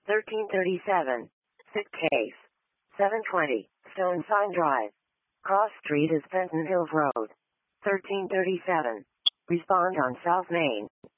1337. Sick case. 720. Stone Sign Drive. Cross Street is Fenton Hills Road. 1337. Respond on South Main.